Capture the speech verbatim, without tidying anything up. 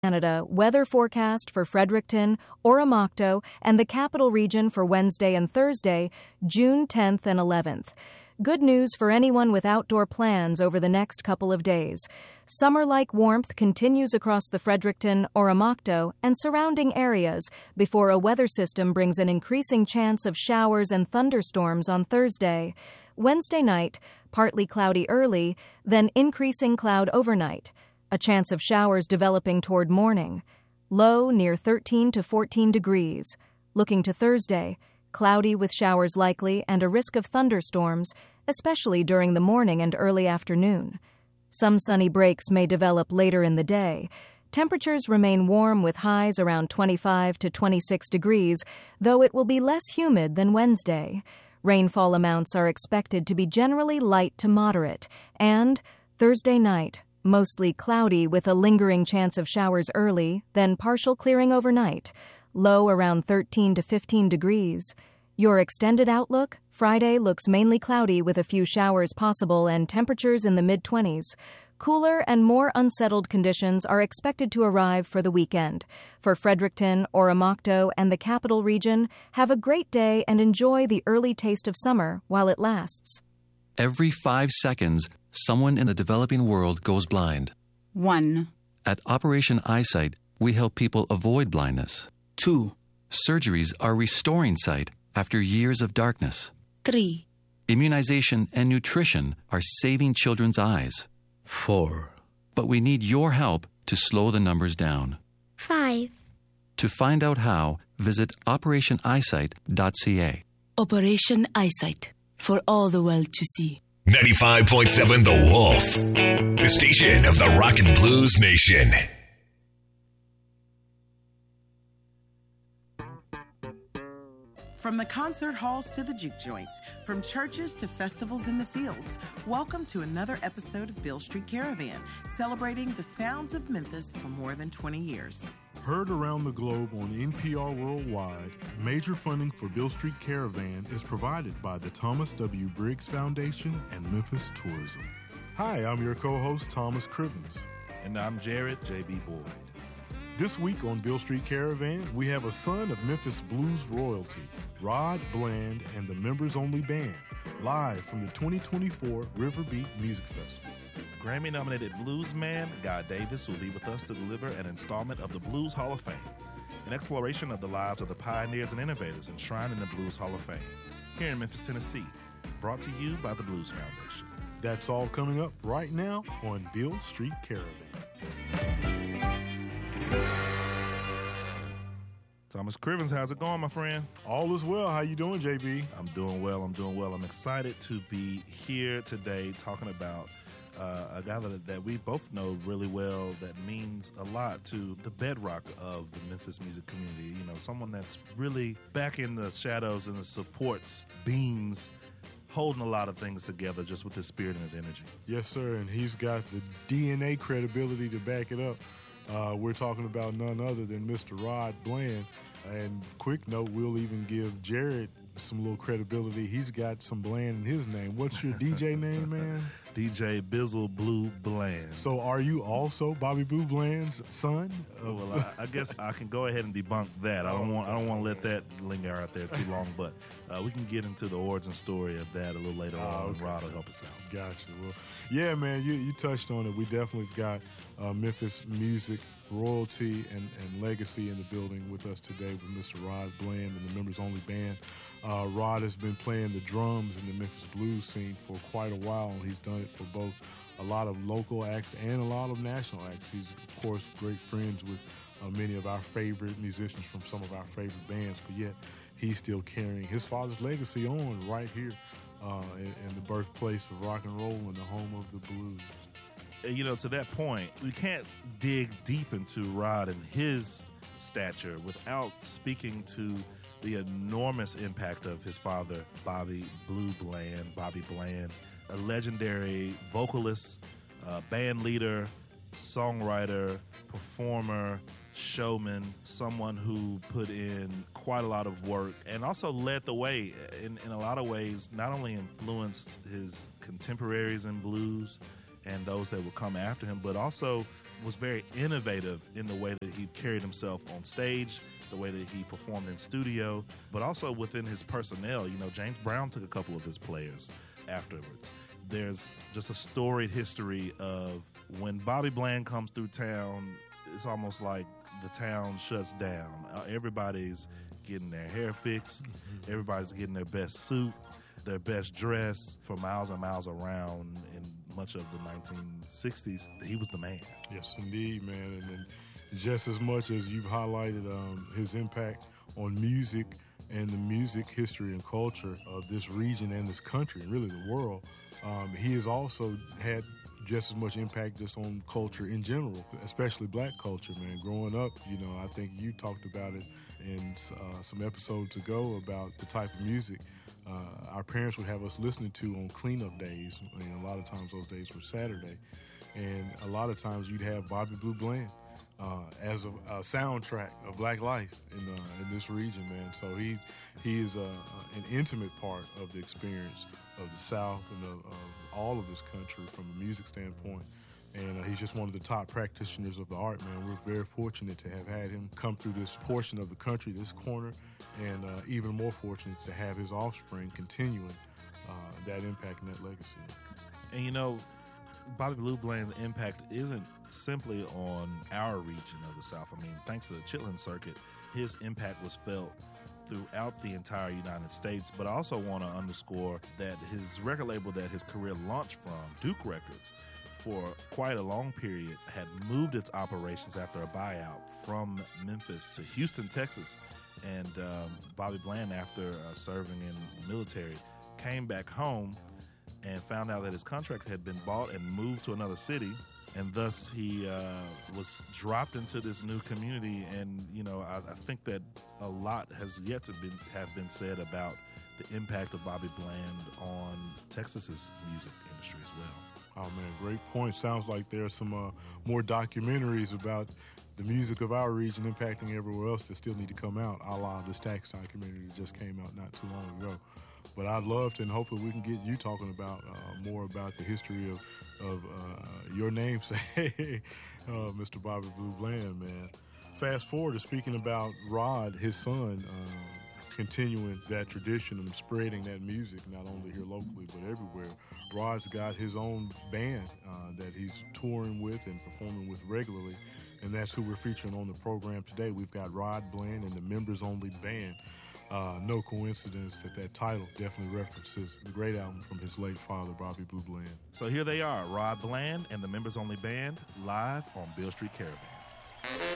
Canada weather forecast for Fredericton, Oromocto, and the Capital Region for Wednesday and Thursday, June tenth and eleventh. Good news for anyone with outdoor plans over the next couple of days. Summer-like warmth continues across the Fredericton, Oromocto, and surrounding areas before a weather system brings an increasing chance of showers and thunderstorms on Thursday. Wednesday night, partly cloudy early, then increasing cloud overnight. A chance of showers developing toward morning. Low near thirteen to fourteen degrees. Looking to Thursday, cloudy with showers likely and a risk of thunderstorms, especially during the morning and early afternoon. Some sunny breaks may develop later in the day. Temperatures remain warm with highs around twenty-five to twenty-six degrees, though it will be less humid than Wednesday. Rainfall amounts are expected to be generally light to moderate. And Thursday night, mostly cloudy with a lingering chance of showers early, then partial clearing overnight. Low around thirteen to fifteen degrees. Your extended outlook, Friday looks mainly cloudy with a few showers possible and temperatures in the mid-twenties. Cooler and more unsettled conditions are expected to arrive for the weekend. For Fredericton, Oromocto, and the Capital Region, have a great day and enjoy the early taste of summer while it lasts. Every five seconds, someone in the developing world goes blind. One. At Operation Eyesight, we help people avoid blindness. Two. Surgeries are restoring sight after years of darkness. Three. Immunization and nutrition are saving children's eyes. Four. But we need your help to slow the numbers down. Five. To find out how, visit operation eyesight dot c a. Operation Eyesight, for all the world to see. ninety-five point seven The Wolf, the station of the Rock and Blues Nation. From the concert halls to the juke joints, from churches to festivals in the fields, welcome to another episode of Beale Street Caravan, celebrating the sounds of Memphis for more than twenty years. Heard around the globe on N P R Worldwide, major funding for Beale Street Caravan is provided by the Thomas W. Briggs Foundation and Memphis Tourism. Hi, I'm your co-host, Thomas Crivens. And I'm Jared J B. Boyd. This week on Beale Street Caravan, we have a son of Memphis blues royalty, Rod Bland and the Members Only Band, live from the twenty twenty-four River Beat Music Festival. Grammy-nominated bluesman Guy Davis will be with us to deliver an installment of the Blues Hall of Fame, an exploration of the lives of the pioneers and innovators enshrined in the Blues Hall of Fame, here in Memphis, Tennessee, brought to you by the Blues Foundation. That's all coming up right now on Beale Street Caravan. Thomas Crivens, how's it going, my friend? All is well. How you doing, J B? I'm doing well. I'm doing well. I'm excited to be here today talking about uh, a guy that, that we both know really well that means a lot to the bedrock of the Memphis music community. You know, someone that's really back in the shadows and the supports beams, holding a lot of things together just with his spirit and his energy. Yes, sir, and he's got the D N A credibility to back it up. Uh, we're talking about none other than Mister Rod Bland. And quick note, we'll even give Jared some little credibility. He's got some Bland in his name. What's your D J name, man? D J Bizzle Blue Bland. So are you also Bobby Blue Bland's son? Oh, well, I, I guess I can go ahead and debunk that. I don't want I don't want to let that linger out there too long, but uh, we can get into the origin story of that a little later uh, on. Okay. Rod will help us out. Gotcha. Well, yeah, man, you, you touched on it. We definitely got uh, Memphis music royalty and, and legacy in the building with us today with Mister Rod Bland and the Members Only Band. Uh, Rod has been playing the drums in the Memphis blues scene for quite a while. He's done it for both a lot of local acts and a lot of national acts. He's, of course, great friends with uh, many of our favorite musicians from some of our favorite bands, but yet he's still carrying his father's legacy on right here uh, in, in the birthplace of rock and roll and the home of the blues. You know, to that point, we can't dig deep into Rod and his stature without speaking to the enormous impact of his father, Bobby Blue Bland, Bobby Bland, a legendary vocalist, uh, band leader, songwriter, performer, showman, someone who put in quite a lot of work and also led the way in, in a lot of ways, not only influenced his contemporaries in blues and those that would come after him, but also was very innovative in the way that he carried himself on stage, the way that he performed in studio, but also within his personnel. You know, James Brown took a couple of his players afterwards. There's just a storied history of when Bobby Bland comes through town, it's almost like the town shuts down. Uh, everybody's getting their hair fixed. Mm-hmm. Everybody's getting their best suit, their best dress for miles and miles around. In much of the nineteen sixties, he was the man. Yes, indeed, man. And, and just as much as you've highlighted um, his impact on music and the music history and culture of this region and this country, and really the world, um, he has also had just as much impact just on culture in general, especially black culture, man. Growing up, you know, I think you talked about it in uh, some episodes ago about the type of music uh, our parents would have us listening to on cleanup days. And a lot of times those days were Saturday. And a lot of times you'd have Bobby Blue Bland uh, as a, a soundtrack of black life in uh, in this region, man. So he he is uh, an intimate part of the experience of the South and of, of all of this country from a music standpoint. And uh, he's just one of the top practitioners of the art, man. We're very fortunate to have had him come through this portion of the country, this corner, and uh, even more fortunate to have his offspring continuing uh, that impact and that legacy. And, you know, Bobby Blue Bland's impact isn't simply on our region of the South. I mean, thanks to the Chitlin Circuit, his impact was felt throughout the entire United States. But I also want to underscore that his record label that his career launched from, Duke Records, for quite a long period, had moved its operations after a buyout from Memphis to Houston, Texas. And um, Bobby Bland, after uh, serving in the military, came back home and found out that his contract had been bought and moved to another city. And thus he uh, was dropped into this new community. And, you know, I, I think that a lot has yet to been, have been said about the impact of Bobby Bland on Texas's music industry as well. Oh, man, great point. Sounds like there are some uh, more documentaries about the music of our region impacting everywhere else that still need to come out, a la the Stax documentary that just came out not too long ago. But I'd love to, and hopefully we can get you talking about uh, more about the history of, of uh, your namesake, uh, Mister Bobby Blue Bland, man. Fast forward to speaking about Rod, his son, uh, continuing that tradition and spreading that music, not only here locally but everywhere. Rod's got his own band uh, that he's touring with and performing with regularly, and that's who we're featuring on the program today. We've got Rod Bland and the Members Only Band. Uh, no coincidence that that title definitely references the great album from his late father, Bobby Blue Bland. So here they are, Rod Bland and the Members Only Band, live on Beale Street Caravan.